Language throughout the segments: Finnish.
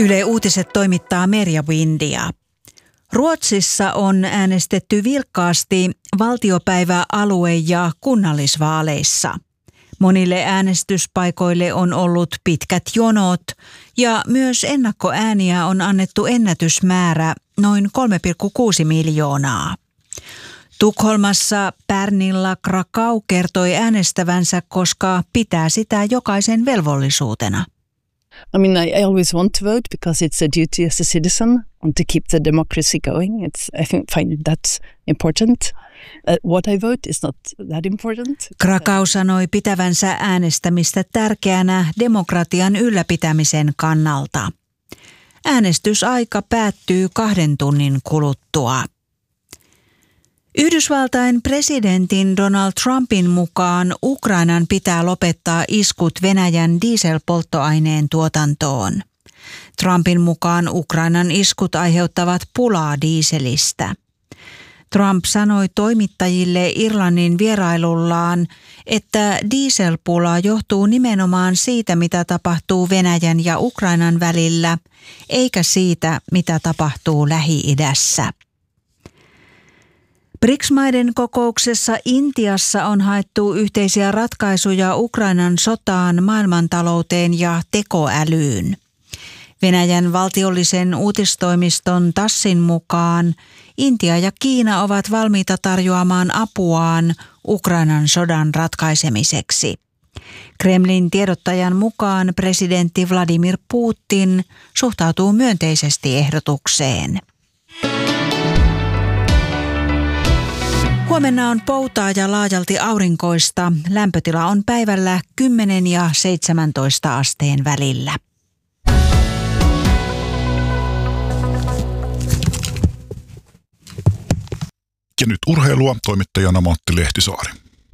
Yle Uutiset toimittaa Merja Windia. Ruotsissa on äänestetty vilkkaasti valtiopäivä-, alue- ja kunnallisvaaleissa. Monille äänestyspaikoille on ollut pitkät jonot ja myös ennakkoääniä on annettu ennätysmäärä noin 3,6 miljoonaa. Tukholmassa Pärnilla Krakau kertoi äänestävänsä, koska pitää sitä jokaisen velvollisuutena. I mean, I always want to vote because it's a duty as a citizen and to keep the democracy going. I find that's important. What I vote is not that important. Krakau sanoi pitävänsä äänestämistä tärkeänä demokratian ylläpitämisen kannalta. Äänestysaika päättyy 2 tunnin kuluttua. Yhdysvaltain presidentin Donald Trumpin mukaan Ukrainan pitää lopettaa iskut Venäjän dieselpolttoaineen tuotantoon. Trumpin mukaan Ukrainan iskut aiheuttavat pulaa dieselistä. Trump sanoi toimittajille Irlannin vierailullaan, että dieselpula johtuu nimenomaan siitä, mitä tapahtuu Venäjän ja Ukrainan välillä, eikä siitä, mitä tapahtuu Lähi-idässä. BRICS-maiden kokouksessa Intiassa on haettu yhteisiä ratkaisuja Ukrainan sotaan, maailmantalouteen ja tekoälyyn. Venäjän valtiollisen uutistoimiston TASSin mukaan Intia ja Kiina ovat valmiita tarjoamaan apuaan Ukrainan sodan ratkaisemiseksi. Kremlin tiedottajan mukaan presidentti Vladimir Putin suhtautuu myönteisesti ehdotukseen. Huomenna on poutaa ja laajalti aurinkoista. Lämpötila on päivällä 10 ja 17 asteen välillä. Ja nyt urheilua, toimittajana Matti Lehtisaari.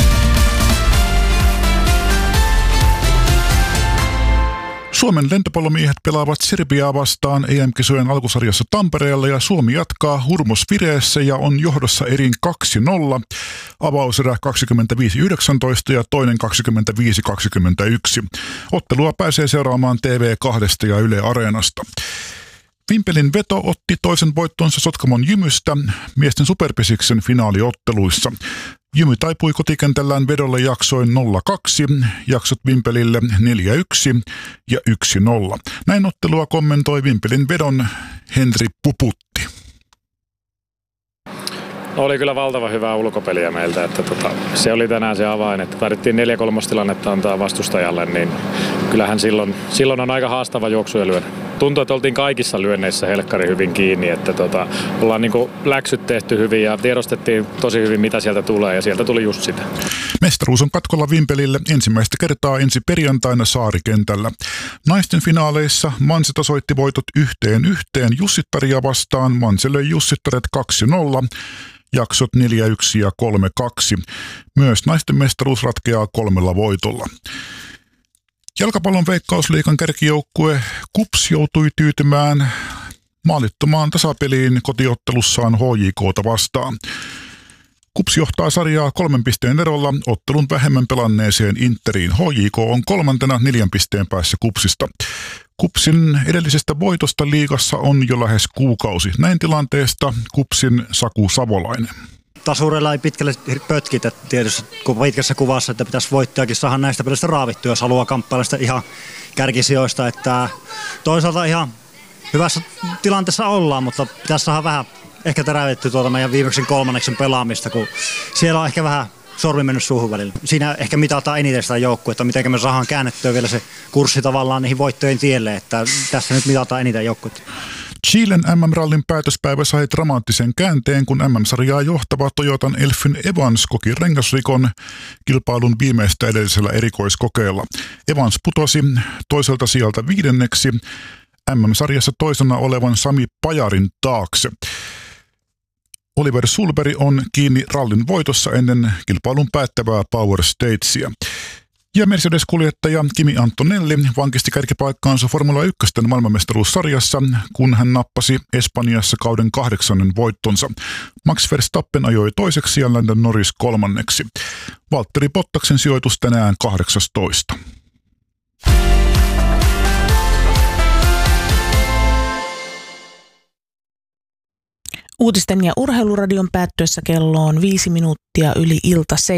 Suomen lentopallomiehet pelaavat Serbiaa vastaan EM-kisojen alkusarjassa Tampereella ja Suomi jatkaa hurmosvireessä ja on johdossa erin 2-0. Avauserä 25-19 ja toinen 25-21. Ottelua pääsee seuraamaan TV2 ja Yle Areenasta. Vimpelin veto otti toisen voittonsa Sotkamon Jymystä miesten superpesiksen finaaliotteluissa. Jymy taipui kotikentällään vedolle jaksoin 0-2, jaksot Vimpelille 4-1 ja 1-0. Näin ottelua kommentoi Vimpelin vedon Henri Puputti. No, oli kyllä valtavan hyvää ulkopeliä meiltä, että se oli tänään se avain, että tarvittiin 4-3 tilannetta antaa vastustajalle, niin kyllähän silloin on aika haastava juoksu ja lyödä. Tuntui, että oltiin kaikissa lyönneissä helkkari hyvin kiinni, että ollaan niinku läksyt tehty hyvin ja tiedostettiin tosi hyvin, mitä sieltä tulee, ja sieltä tuli just sitä. Mestaruus on katkolla Vimpelille ensimmäistä kertaa ensi perjantaina Saarikentällä. Naisten finaaleissa Manse tasoitti voitot 1-1 Jussittaria vastaan. Manse löi Jussittaret 2-0. Jaksot 4-1 ja 3-2. Myös naisten mestaruus ratkeaa 3 voitolla. Jalkapallon Veikkausliigan kärkijoukkue KuPS joutui tyytymään maalittomaan tasapeliin kotiottelussaan HJK:ta vastaan. KuPS johtaa sarjaa 3 pisteen erolla ottelun vähemmän pelanneeseen Interiin. HJK on 3. 4 pisteen päässä KuPSista. KuPSin edellisestä voitosta liigassa on jo lähes kuukausi. Näin tilanteesta KuPSin Saku Savolainen. Tasureilla ei pitkälle pötkitä tietysti pitkässä kuvassa, että pitäisi voittajakin saada näistä pelistä raavittua, jos haluaa kamppailla sitä ihan kärkisijoista. Että toisaalta ihan hyvässä tilanteessa ollaan, mutta pitäisi saada vähän ehkä terävittyä tuolta meidän viimeksi 3. pelaamista, kun siellä on ehkä vähän sormi mennyt suuhun välillä. Siinä ehkä mitataan eniten sitä joukkuetta, miten me saadaan käännettyä vielä se kurssi tavallaan niihin voittojen tielle, että tässä nyt mitataan eniten joukkuetta. Chilen MM-rallin päätöspäivä sai dramaattisen käänteen, kun MM-sarjaa johtava Toyotan Elfyn Evans koki rengasrikon kilpailun viimeistä edellisellä erikoiskokeella. Evans putosi toiselta sieltä 5. MM-sarjassa toisena olevan Sami Pajarin taakse. Oliver Sulberg on kiinni rallin voitossa ennen kilpailun päättävää Power Stagea. Ja Mercedes-kuljettaja Kimi Antonelli vankisti kärkipaikkaansa Formula 1 maailmanmestaruussarjassa, kun hän nappasi Espanjassa kauden 8. voittonsa. Max Verstappen ajoi toiseksi ja Lando Norris 3. Valtteri Bottaksen sijoitus tänään 18. Uutisten ja urheiluradion päättyessä kello on 5 minuuttia yli ilta